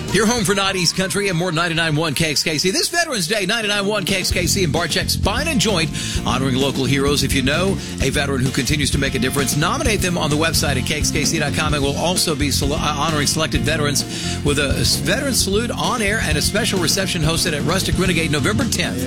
Your home for 90s country and more 99.1 KXKC. This Veterans Day, 99.1 KXKC and Barcheck Spine and Joint, honoring local heroes. If you know a veteran who continues to make a difference, nominate them on the website at KXKC.com. And we'll also be honoring selected veterans with a veteran salute on air and a special reception hosted at Rustic Renegade November 10th.